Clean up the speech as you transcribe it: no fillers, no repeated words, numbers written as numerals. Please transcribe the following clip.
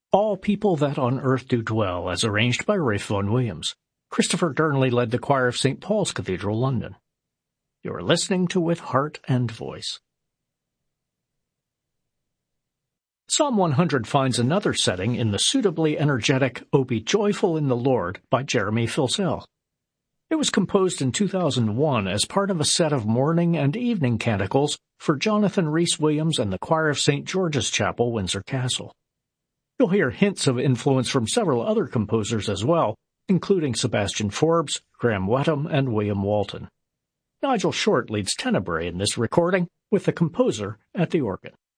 All People That on Earth Do Dwell, as arranged by Ralph Vaughan Williams. Christopher Darnley led the choir of St. Paul's Cathedral, London. You are listening to With Heart and Voice. Psalm 100 finds another setting in the suitably energetic O Be Joyful in the Lord by Jeremy Filsell. It was composed in 2001 as part of a set of morning and evening canticles for Jonathan Rhys Williams and the choir of St. George's Chapel, Windsor Castle. You'll hear hints of influence from several other composers as well, including Sebastian Forbes, Graham Wetham, and William Walton. Nigel Short leads tenebrae in this recording, with the composer at the organ.